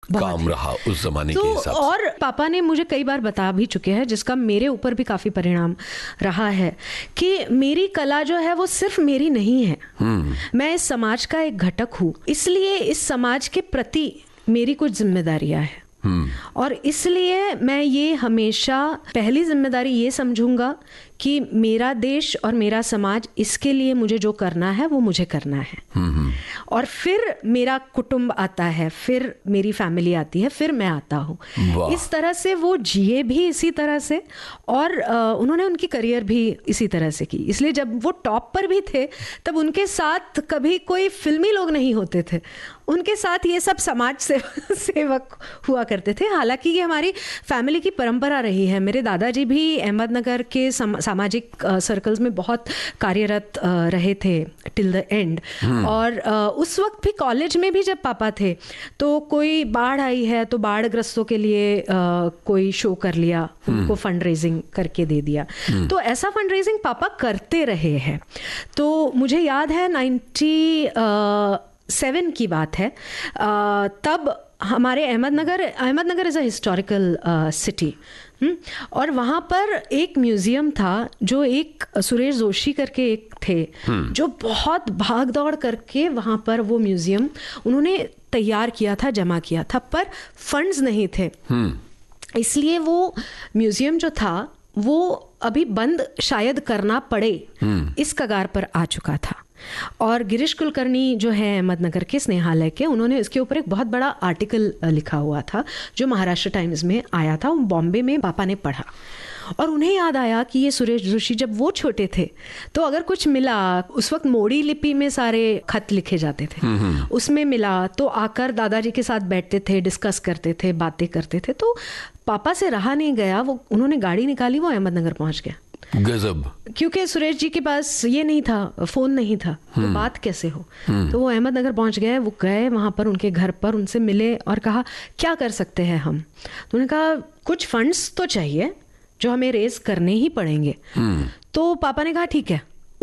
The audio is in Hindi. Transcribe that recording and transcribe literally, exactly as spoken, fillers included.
काम रहा उस जमाने तो के हिसाब से। और पापा ने मुझे कई बार बता भी चुके हैं, जिसका मेरे ऊपर भी काफी परिणाम रहा है, कि मेरी कला जो है वो सिर्फ मेरी नहीं है, मैं इस समाज का एक घटक हूँ, इसलिए इस समाज के प्रति मेरी कुछ जिम्मेदारियां हैं। और इसलिए मैं ये हमेशा पहली जिम्मेदारी ये समझूंगा कि मेरा देश और मेरा समाज, इसके लिए मुझे जो करना है वो मुझे करना है। और फिर मेरा कुटुंब आता है, फिर मेरी फैमिली आती है, फिर मैं आता हूँ। इस तरह से वो जिए भी इसी तरह से, और आ, उन्होंने उनकी करियर भी इसी तरह से की। इसलिए जब वो टॉप पर भी थे तब उनके साथ कभी कोई फिल्मी लोग नहीं होते थे, उनके साथ ये सब समाज सेव, सेवक हुआ करते थे। हालांकि ये हमारी फैमिली की परंपरा रही है। मेरे दादाजी भी अहमदनगर के सम, सामाजिक सर्कल्स में बहुत कार्यरत uh, रहे थे टिल द एंड। और uh, उस वक्त भी कॉलेज में भी जब पापा थे तो कोई बाढ़ आई है तो बाढ़ ग्रस्तों के लिए uh, कोई शो कर लिया, उनको फंड रेजिंग करके दे दिया। तो ऐसा फंड रेजिंग पापा करते रहे हैं। तो मुझे याद है नाइन्टी सेवन की बात है, uh, तब हमारे Ahmednagar Ahmednagar is a historical city, और वहाँ पर एक म्यूज़ियम था जो एक सुरेश जोशी करके एक थे जो बहुत भाग दौड़ करके वहाँ पर वो म्यूज़ियम उन्होंने तैयार किया था, जमा किया था, पर फंड्स नहीं थे, इसलिए वो म्यूज़ियम जो था वो अभी बंद शायद करना पड़े, इस कगार पर आ चुका था। और गिरीश कुलकर्णी जो है अहमदनगर के स्नेहालय के, उन्होंने इसके ऊपर एक बहुत बड़ा आर्टिकल लिखा हुआ था जो महाराष्ट्र टाइम्स में आया था। बॉम्बे में पापा ने पढ़ा और उन्हें याद आया कि ये सुरेश जोशी जब वो छोटे थे तो अगर कुछ मिला, उस वक्त मोड़ी लिपि में सारे खत लिखे जाते थे, उसमें मिला तो आकर दादाजी के साथ बैठते थे, डिस्कस करते थे, बातें करते थे। तो पापा से रहा नहीं गया, वो उन्होंने गाड़ी निकाली, वो अहमदनगर पहुंच गया। गजब। क्योंकि सुरेश जी के पास ये नहीं था, फोन नहीं था, तो बात कैसे हो। तो वो अहमदनगर पहुंच गए, वो गए वहां पर उनके घर पर, उनसे मिले और कहा क्या कर सकते हैं हम। तो उन्होंने कहा कुछ फंड्स तो चाहिए जो हमें रेज करने ही पड़ेंगे। तो पापा ने कहा ठीक है,